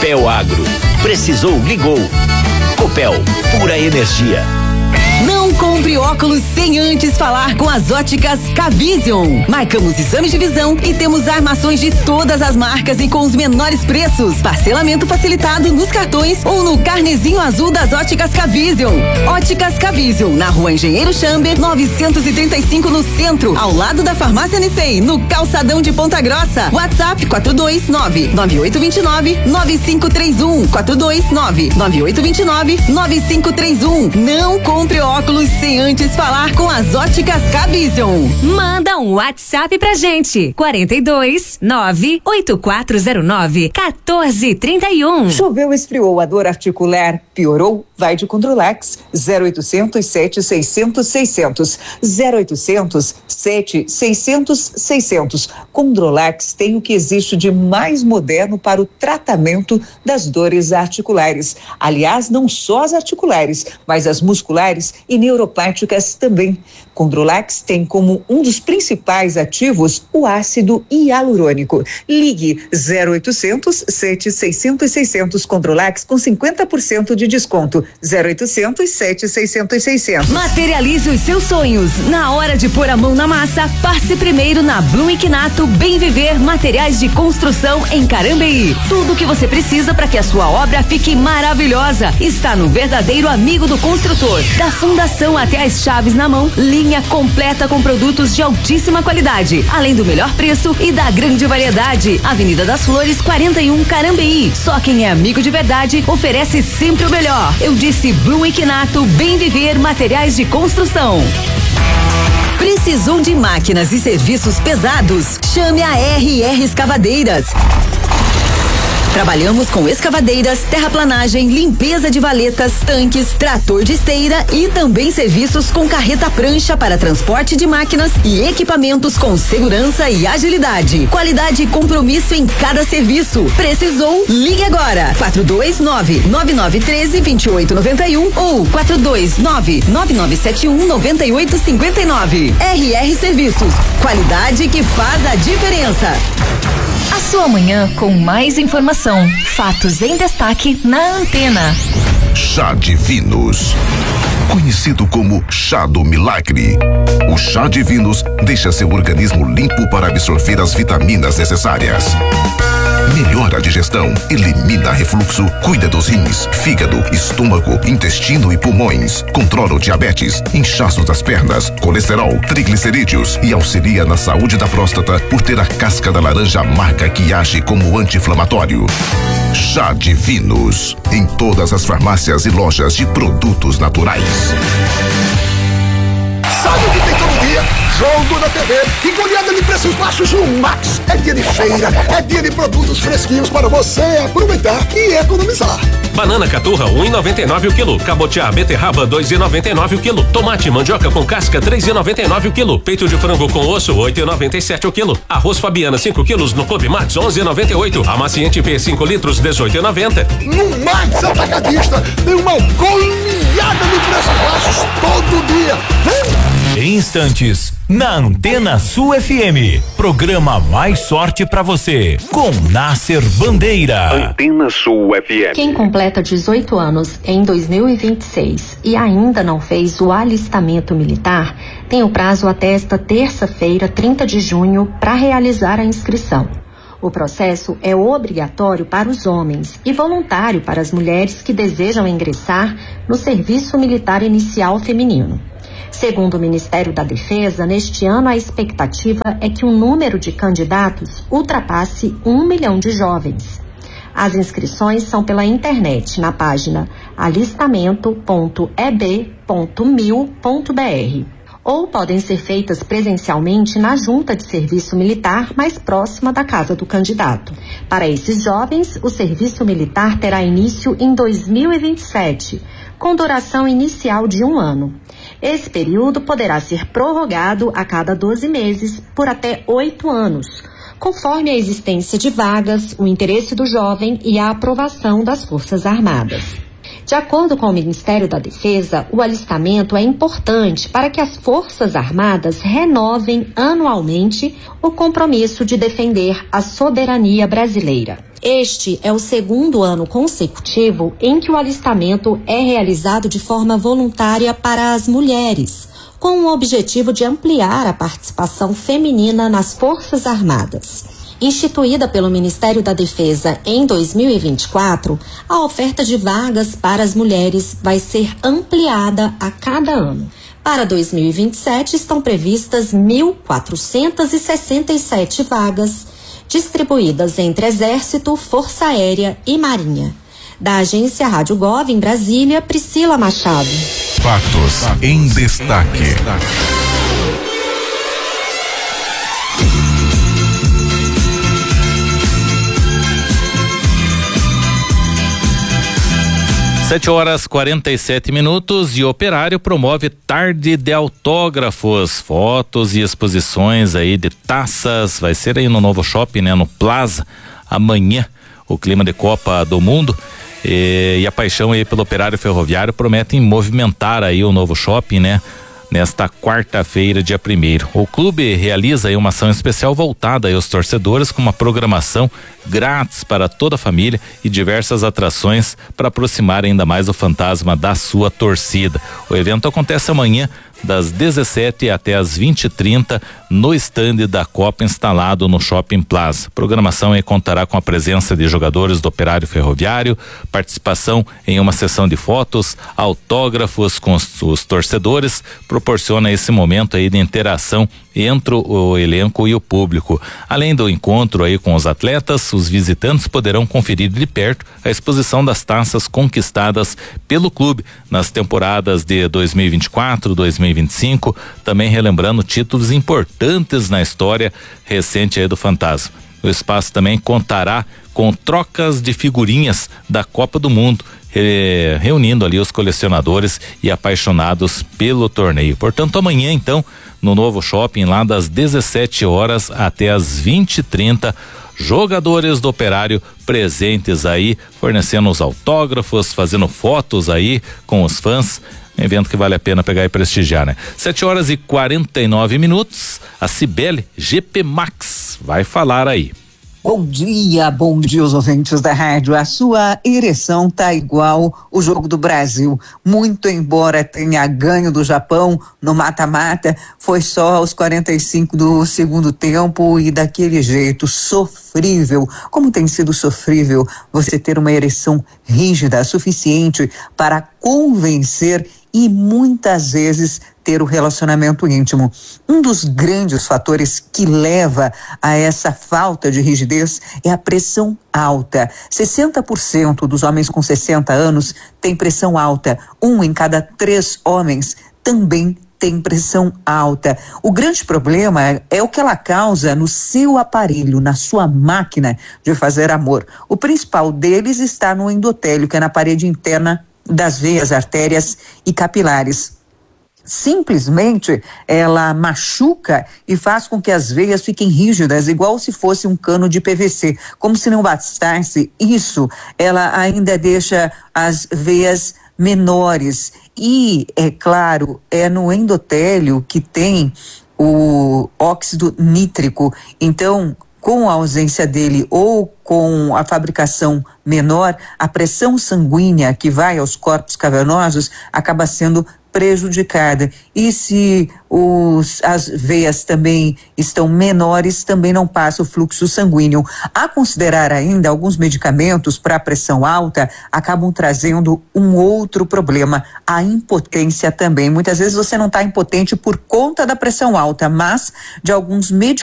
Copel Agro. Precisou, ligou. Copel, pura energia. Não compre óculos sem antes falar com as óticas K-Vision. Marcamos exames de visão e temos armações de todas as marcas e com os menores preços. Parcelamento facilitado nos cartões ou no carnezinho azul das óticas K-Vision. Óticas K-Vision, na Rua Engenheiro Chamber, 935 no centro, ao lado da Farmácia Nicei, no calçadão de Ponta Grossa. WhatsApp 429-9829-9531. 429-9829-9531. Não compre óculos sem antes falar com as óticas K-Vision. Manda um WhatsApp pra gente. 42-98409-1431. Choveu, esfriou, a dor articular piorou? Vai de Controlax. 0800 7600 600. 0800 7600 600. Controlax tem o que existe de mais moderno para o tratamento das dores articulares. Aliás, não só as articulares, mas as musculares e neuropáticas também. Controlax tem como um dos principais ativos o ácido hialurônico. Ligue 0800 7600 600. Controlax com 50% de desconto. 0800 7600 600. Materialize os seus sonhos. Na hora de pôr a mão na massa, passe primeiro na Blum Quinato Bem Viver Materiais de Construção em Carambeí. Tudo o que você precisa para que a sua obra fique maravilhosa está no verdadeiro amigo do construtor. Da fundação até as chaves na mão, linha completa com produtos de altíssima qualidade, além do melhor preço e da grande variedade. Avenida das Flores 41 Carambeí. Só quem é amigo de verdade oferece sempre o melhor. Eu disse Blum Quinato Bem Viver Materiais de Construção. Precisou de máquinas e serviços pesados? Chame a RR Escavadeiras. Trabalhamos com escavadeiras, terraplanagem, limpeza de valetas, tanques, trator de esteira e também serviços com carreta prancha para transporte de máquinas e equipamentos com segurança e agilidade. Qualidade e compromisso em cada serviço. Precisou? Ligue agora. 429-9913-2891 ou 429-9971-9859. RR Serviços. Qualidade que faz a diferença. A sua manhã com mais informação, fatos em destaque na Antena. Chá Divinos, conhecido como chá do milagre. O chá Divinos deixa seu organismo limpo para absorver as vitaminas necessárias. Melhora a digestão, elimina refluxo, cuida dos rins, fígado, estômago, intestino e pulmões. Controla o diabetes, inchaços das pernas, colesterol, triglicerídeos e auxilia na saúde da próstata por ter a casca da laranja amarga que age como anti-inflamatório. Chá Divinos, em todas as farmácias e lojas de produtos naturais. Sabe o que tem todo dia? Jogo da TV e goleada de preços baixos no Max. É dia de feira, é dia de produtos fresquinhos para você aproveitar e economizar. Banana caturra 1,99 o quilo. Cabotiá beterraba 2,99 o quilo. Tomate mandioca com casca 3,99 o quilo. Peito de frango com osso 8,97 o quilo. Arroz Fabiana 5 quilos no Clube Max 11,98. Amaciante P 5 litros 18,90. No Max Atacadista tem uma goleada de preços baixos todo dia. Em instantes, na Antena Sul FM, programa Mais Sorte pra você, com Nasser Bandeira. Antena Sul FM. Quem completa 18 anos em 2026 e ainda não fez o alistamento militar, tem o prazo até esta terça-feira, 30 de junho, para realizar a inscrição. O processo é obrigatório para os homens e voluntário para as mulheres que desejam ingressar no Serviço Militar Inicial Feminino. Segundo o Ministério da Defesa, neste ano a expectativa é que o número de candidatos ultrapasse 1 milhão de jovens. As inscrições são pela internet na página alistamento.eb.mil.br ou podem ser feitas presencialmente na Junta de Serviço Militar mais próxima da casa do candidato. Para esses jovens, o serviço militar terá início em 2027, com duração inicial de 1 ano. Esse período poderá ser prorrogado a cada 12 meses por até 8 anos, conforme a existência de vagas, o interesse do jovem e a aprovação das Forças Armadas. De acordo com o Ministério da Defesa, o alistamento é importante para que as Forças Armadas renovem anualmente o compromisso de defender a soberania brasileira. Este é o segundo ano consecutivo em que o alistamento é realizado de forma voluntária para as mulheres, com o objetivo de ampliar a participação feminina nas Forças Armadas. Instituída pelo Ministério da Defesa em 2024, a oferta de vagas para as mulheres vai ser ampliada a cada ano. Para 2027, estão previstas 1.467 vagas, distribuídas entre Exército, Força Aérea e Marinha. Da agência Rádio Gov em Brasília, Priscila Machado. Fatos em destaque. Sete horas 47 minutos e Operário promove tarde de autógrafos, fotos e exposições aí de taças. Vai ser aí no novo shopping, né? No Plaza, amanhã, o clima de Copa do Mundo. E a paixão aí pelo Operário Ferroviário prometem movimentar aí o novo shopping, né? Nesta quarta-feira, dia 1º. O clube realiza aí uma ação especial voltada aí aos torcedores, com uma programação grátis para toda a família e diversas atrações para aproximar ainda mais o fantasma da sua torcida. O evento acontece amanhã das 17 até as 20h30 no estande da Copa instalado no Shopping Plaza. A programação aí contará com a presença de jogadores do Operário Ferroviário, participação em uma sessão de fotos, autógrafos com os torcedores, proporciona esse momento aí de interação entre o elenco e o público. Além do encontro aí com os atletas, os visitantes poderão conferir de perto a exposição das taças conquistadas pelo clube nas temporadas de 2024, 2025, também relembrando títulos importantes na história recente aí do Fantasma. O espaço também contará com trocas de figurinhas da Copa do Mundo, reunindo ali os colecionadores e apaixonados pelo torneio. Portanto, amanhã então, no novo shopping, lá das 17 horas até as 20h30, jogadores do Operário presentes aí, fornecendo os autógrafos, fazendo fotos aí com os fãs. Um evento que vale a pena pegar e prestigiar, né? 7 horas e 49 minutos. A Cibele GP Max vai falar aí. Bom dia os ouvintes da rádio. A sua ereção tá igual o jogo do Brasil. Muito embora tenha ganho do Japão no mata-mata, foi só aos 45 do segundo tempo e daquele jeito sofrível. Como tem sido sofrível você ter uma ereção rígida suficiente para convencer e muitas vezes ter o relacionamento íntimo. Um dos grandes fatores que leva a essa falta de rigidez é a pressão alta. 60% dos homens com 60 anos têm pressão alta. 1 em cada 3 homens também tem pressão alta. O grande problema é o que ela causa no seu aparelho, na sua máquina de fazer amor. O principal deles está no endotélio, que é na parede interna das veias, artérias e capilares. Simplesmente ela machuca e faz com que as veias fiquem rígidas, igual se fosse um cano de PVC. Como se não bastasse isso, ela ainda deixa as veias menores. E, é claro, é no endotélio que tem o óxido nítrico. Então, com a ausência dele ou com a fabricação menor, a pressão sanguínea que vai aos corpos cavernosos acaba sendo prejudicada. E se as veias também estão menores, também não passa o fluxo sanguíneo. A considerar ainda, alguns medicamentos para pressão alta acabam trazendo um outro problema, a impotência também. Muitas vezes você não está impotente por conta da pressão alta, mas de alguns medicamentos